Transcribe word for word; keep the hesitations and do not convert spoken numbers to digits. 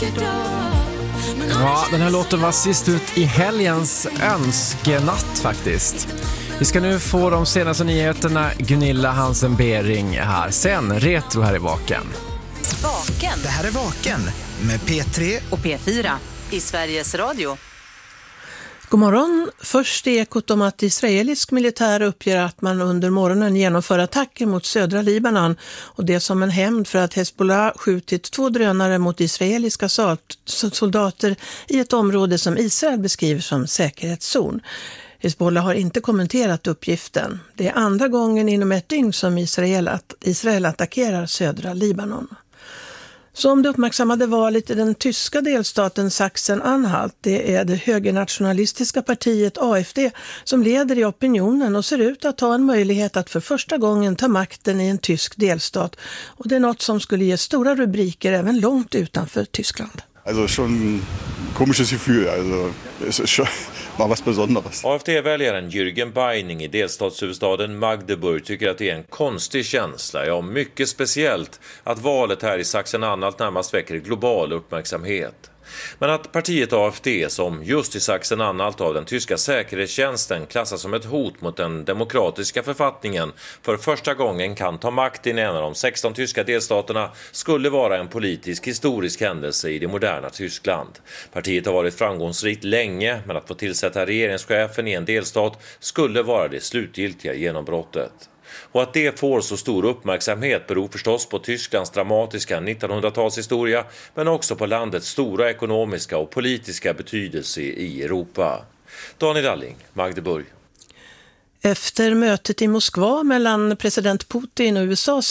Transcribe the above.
Ja, den här låten var sist ut i helgens önskenatt faktiskt. Vi ska nu få de senaste nyheterna. Gunilla Hansen-Bering här. Sen retro här i Vaken. Vaken. Det här är Vaken med P tre och P fyra i Sveriges Radio. God morgon. Först ekot om att israelisk militär uppger att man under morgonen genomför attacker mot södra Libanon och det som en hämnd för att Hezbollah skjutit två drönare mot israeliska soldater i ett område som Israel beskriver som säkerhetszon. Hezbollah har inte kommenterat uppgiften. Det är andra gången inom ett dygn som Israel, att Israel attackerar södra Libanon. Så om det uppmärksammade valet i den tyska delstaten Sachsen-Anhalt, det är det högernationalistiska partiet A F D som leder i opinionen och ser ut att ha en möjlighet att för första gången ta makten i en tysk delstat. Och det är något som skulle ge stora rubriker även långt utanför Tyskland. Alltså, schon komisches Gefühl, alltså, es ist schon var was Besonderes. A F D-väljaren Jürgen Beining i delstatshuvudstaden Magdeburg tycker att det är en konstig känsla, ja mycket speciellt, att valet här i Sachsen-Anhalt närmast väcker global uppmärksamhet. Men att partiet A F D, som just i Sachsen-Anhalt av den tyska säkerhetstjänsten klassas som ett hot mot den demokratiska författningen, för första gången kan ta makt i en av de sexton tyska delstaterna, skulle vara en politisk historisk händelse i det moderna Tyskland. Partiet har varit framgångsrikt länge, men att få tillsätta regeringschefen i en delstat skulle vara det slutgiltiga genombrottet. Och att det får så stor uppmärksamhet beror förstås på Tysklands dramatiska nittonhundratalshistoria, men också på landets stora ekonomiska och politiska betydelse i Europa. Daniel Alling, Magdeburg. Efter mötet i Moskva mellan president Putin och U S As